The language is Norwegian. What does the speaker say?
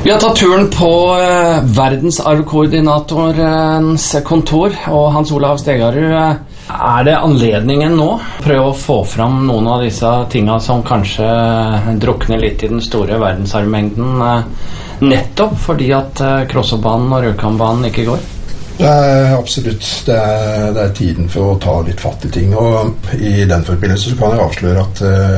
Vi har tatt turen på verdensarvkoordinatorens kontor, og Hans Olav Stegarud, det anledningen nå? Prøve å få fram noen av disse tingene som kanskje drukner litt i den store verdensarvmengden, nettopp fordi at Krossobanen og Rjukanbanen ikke går? Absolutt. Det er tiden for å ta litt fatt i ting, og i den forbindelse så kan jeg avsløre at